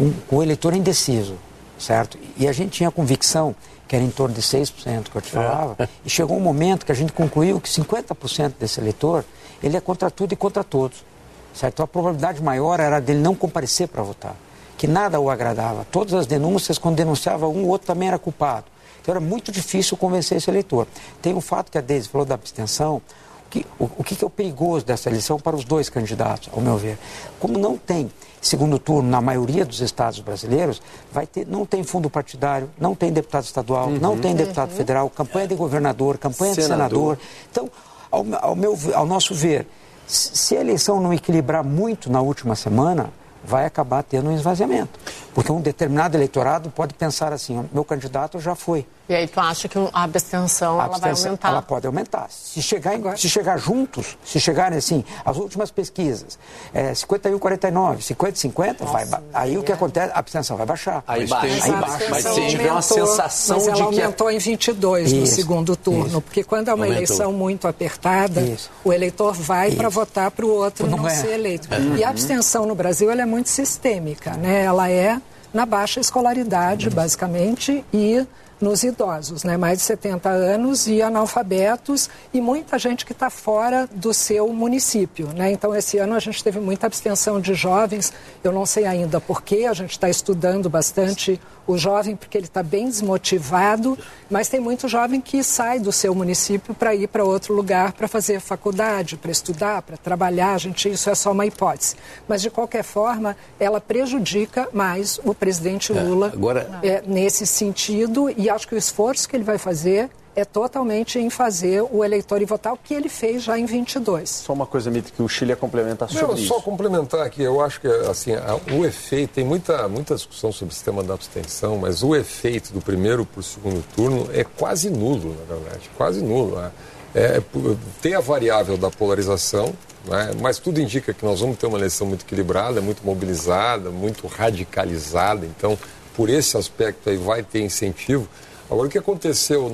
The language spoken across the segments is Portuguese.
com o eleitor indeciso, certo? E a gente tinha a convicção que era em torno de 6%, que eu te falava, e chegou um momento que a gente concluiu que 50% desse eleitor, ele é contra tudo e contra todos, certo? Então, a probabilidade maior era dele não comparecer para votar, que nada o agradava. Todas as denúncias, quando denunciava um, o outro também era culpado. Então, era muito difícil convencer esse eleitor. Tem um fato que a Deise falou da abstenção. O que é o perigoso dessa eleição para os dois candidatos, ao meu ver? Como não tem segundo turno na maioria dos estados brasileiros, não tem fundo partidário, não tem deputado estadual, não tem deputado federal, campanha de governador, campanha de senador. Então, ao nosso ver, se a eleição não equilibrar muito na última semana, vai acabar tendo um esvaziamento. Porque um determinado eleitorado pode pensar assim, meu candidato já foi. E aí tu acha que a abstenção, ela vai aumentar? Ela pode aumentar. Se chegar juntos, se chegarem assim, as últimas pesquisas, 51-49, 50-50, aí o que acontece? A abstenção vai baixar. Aí baixa. Mas se tiver uma sensação de que... Mas ela aumentou em 22 no segundo turno, porque quando é uma eleição muito apertada, o eleitor vai para votar para o outro não ser eleito. E a abstenção no Brasil, ela é muito sistêmica, né? Ela é na baixa escolaridade, basicamente, e nos idosos, né? Mais de 70 anos e analfabetos e muita gente que está fora do seu município, né? Então, esse ano a gente teve muita abstenção de jovens, eu não sei ainda por quê, a gente está estudando bastante o jovem porque ele está bem desmotivado, mas tem muito jovem que sai do seu município para ir para outro lugar para fazer faculdade, para estudar, para trabalhar, isso é só uma hipótese. Mas, de qualquer forma, ela prejudica mais o presidente Lula nesse sentido e acho que o esforço que ele vai fazer é totalmente em fazer o eleitor ir votar, o que ele fez já em 22. Só uma coisa, Mitre, que o Chile ia complementar sobre isso. Só complementar aqui, eu acho que assim, o efeito, tem muita discussão sobre o sistema da abstenção, mas o efeito do primeiro para o segundo turno é quase nulo, na verdade, quase nulo. Tem a variável da polarização, né, mas tudo indica que nós vamos ter uma eleição muito equilibrada, muito mobilizada, muito radicalizada, então, por esse aspecto aí vai ter incentivo. Agora, o que aconteceu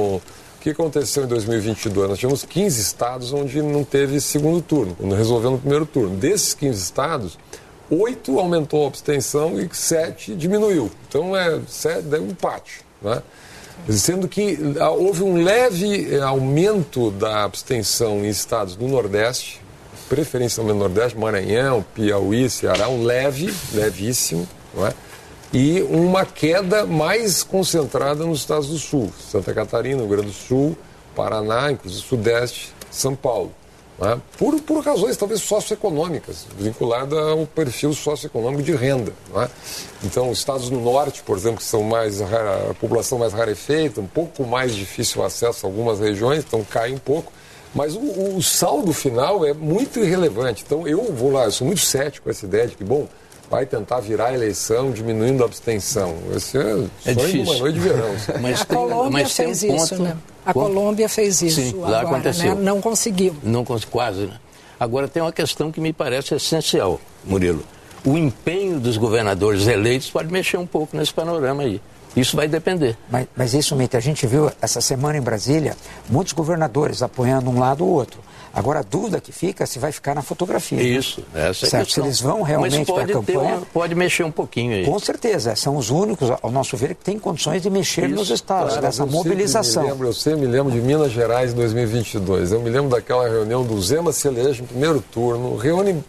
em 2022? Nós tivemos 15 estados onde não teve segundo turno, resolvendo o primeiro turno. Desses 15 estados, 8 aumentou a abstenção e 7 diminuiu. Então, deu um empate, né? Sendo que houve um leve aumento da abstenção em estados do Nordeste, preferencialmente no Nordeste, Maranhão, Piauí, Ceará, levíssimo, não é? E uma queda mais concentrada nos estados do Sul, Santa Catarina, Rio Grande do Sul, Paraná, inclusive Sudeste, São Paulo. Né? Por razões talvez socioeconômicas, vinculadas ao perfil socioeconômico de renda. Né? Então, os estados do Norte, por exemplo, que são a população mais rarefeita, um pouco mais difícil o acesso a algumas regiões, então cai um pouco. Mas o saldo final é muito irrelevante. Então, eu sou muito cético com essa ideia de que, vai tentar virar a eleição diminuindo a abstenção. Esse é difícil. Uma noite de verão. A Colômbia fez isso, né? A Colômbia fez isso. Sim, lá agora, aconteceu. Né? Não conseguiu. Quase, né? Agora tem uma questão que me parece essencial, Murilo. O empenho dos governadores eleitos pode mexer um pouco nesse panorama aí. Isso vai depender. Mas isso, Mitre, a gente viu essa semana em Brasília, muitos governadores apoiando um lado ou outro. Agora, a dúvida que fica é se vai ficar na fotografia. Isso, essa é a questão. Se eles vão realmente para a campanha... Pode mexer um pouquinho aí. Com certeza, são os únicos, ao nosso ver, que têm condições de mexer nos estados, dessa mobilização. Eu me lembro de Minas Gerais em 2022. Eu me lembro daquela reunião do Zema se elege no primeiro turno, reúne,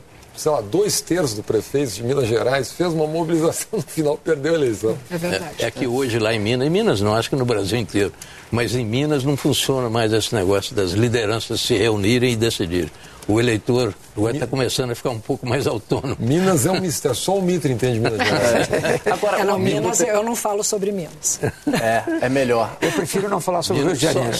2/3 do prefeito de Minas Gerais, fez uma mobilização, no final perdeu a eleição. É verdade. É que hoje lá em Minas não, acho que no Brasil inteiro, mas em Minas não funciona mais esse negócio das lideranças se reunirem e decidirem. O eleitor vai estar começando a ficar um pouco mais autônomo. Minas é um mistério, só o Mitre entende Minas Gerais. Agora, Minas, eu não falo sobre Minas. É melhor. Eu prefiro não falar sobre o Rio de Janeiro.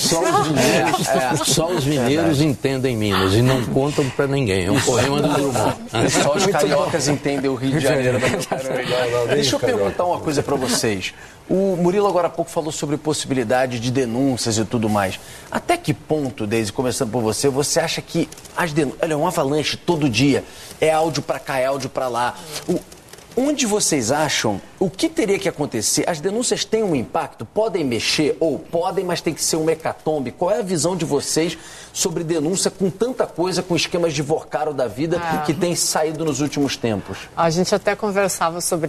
Só os mineiros entendem Minas e não contam para ninguém. É um poema do Drummond. Só os cariocas entendem o Rio de Janeiro. Deixa eu perguntar uma coisa para vocês. O Murilo agora há pouco falou sobre possibilidade de denúncias e tudo mais. Até que ponto, Deise, começando por você acha que as denúncias... Olha, um avalanche todo dia. É áudio para cá, é áudio para lá. Onde vocês acham, o que teria que acontecer? As denúncias têm um impacto? Podem mexer? Ou podem, mas tem que ser um hecatombe? Qual é a visão de vocês sobre denúncia com tanta coisa, com esquemas de Vorcaro da vida que tem saído nos últimos tempos? A gente até conversava sobre